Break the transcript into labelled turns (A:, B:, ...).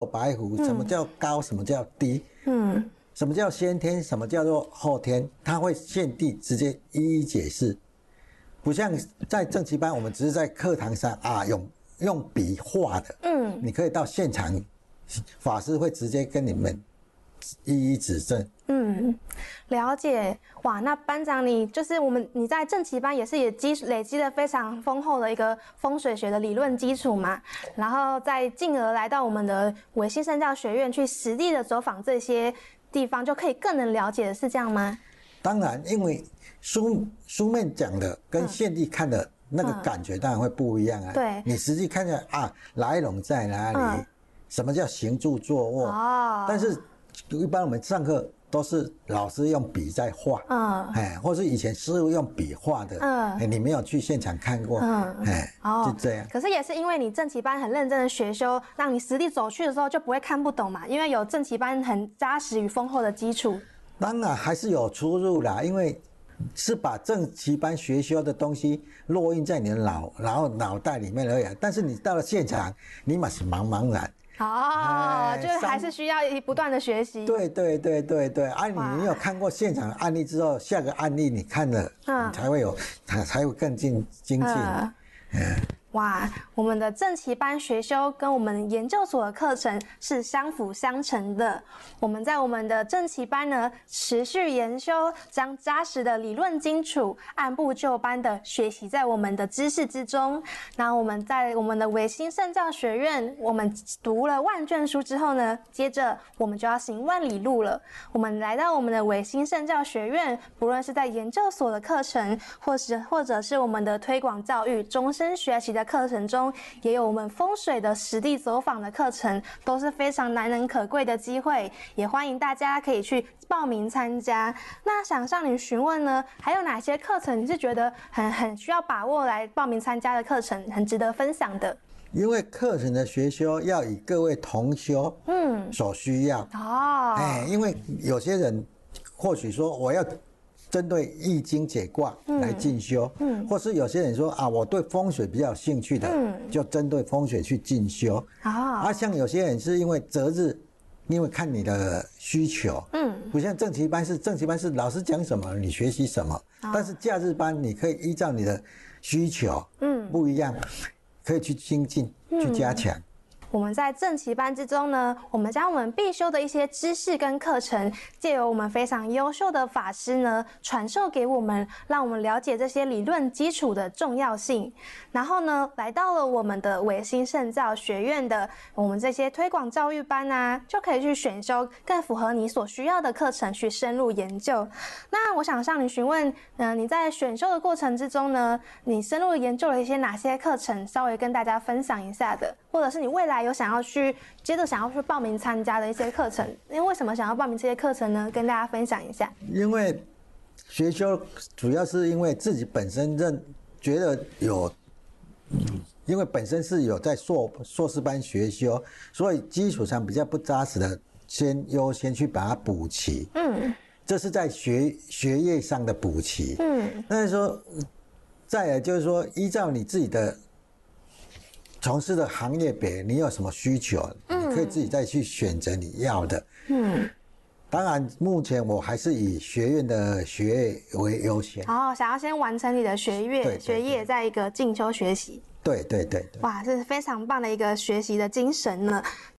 A: 白虎，什么叫高，什么叫低，什么叫先天，什么叫做后天，他会现地直接一一解释。不像在正期班，我们只是在课堂上啊用笔画的，你可以到现场，法师会直接跟你们一一指正。
B: 了解。哇，那班长你在正期班也累积了非常丰厚的一个风水学的理论基础嘛，然后再进而来到我们的维新圣教学院去实地的走访这些地方，就可以更能了解的，是这样吗？
A: 当然，因为书面讲的跟现地看的那个感觉当然会不一样啊。
B: 对，
A: 你实际看见啊，来龙在哪里？什么叫行住坐卧？但是一般我们上课都是老师用笔在画，或是以前师傅用笔画的，你没有去现场看过，就这样。
B: 可是也是因为你正期班很认真的学修，让你实地走去的时候就不会看不懂嘛，因为有正期班很扎实与丰厚的基础。
A: 当然还是有出入啦，因为是把正期班学修的东西烙印在你的脑袋里面而已。但是你到了现场，你嘛是茫茫然。
B: 就是还是需要不断的学习。
A: 对，你有看过现场案例之后，下个案例你看了，你才会更精进。
B: 哇，我们的正期班学修跟我们研究所的课程是相辅相成的。我们在我们的正期班呢，持续研修，将扎实的理论基础按部就班的学习在我们的知识之中。那我们在我们的维新圣教学院，我们读了万卷书之后呢，接着我们就要行万里路了。我们来到我们的维新圣教学院，不论是在研究所的课程，或者是我们的推广教育、终身学习的课程中，也有我们风水的实地走访的课程，都是非常难能可贵的机会，也欢迎大家可以去报名参加。那想向你询问呢，还有哪些课程你是觉得很需要把握来报名参加的课程，很值得分享的？
A: 因为课程的学修要以各位同修所需要因为有些人或许说我要针对易经解卦来进修，或是有些人说啊，我对风水比较有兴趣的，就针对风水去进修。像有些人是因为择日，因为看你的需求，不像正期班是老师讲什么你学习什么，但是假日班你可以依照你的需求，不一样，可以去精进，去加强。
B: 我们在正期班之中呢，我们将我们必修的一些知识跟课程，借由我们非常优秀的法师呢，传授给我们，让我们了解这些理论基础的重要性。然后呢，来到了我们的维新圣教学院的我们这些推广教育班啊，就可以去选修更符合你所需要的课程，去深入研究。那我想向你询问，你在选修的过程之中呢，你深入研究了一些哪些课程，稍微跟大家分享一下的，或者是你未来有想要去报名参加的一些课程，因为什么想要报名这些课程呢？跟大家分享一下。
A: 因为学修主要是因为自己本身觉得因为本身是有在硕士班学修，所以基础上比较不扎实的，优先去把它补齐。这是在学业上的补齐。但是说，再来就是说，依照你自己的从事的行业别，你有什么需求，你可以自己再去选择你要的。当然，目前我还是以学院的学业为优先。
B: 想要先完成你的学业，在一个进修学习。
A: 对。
B: 哇，这是非常棒的一个学习的精神呢。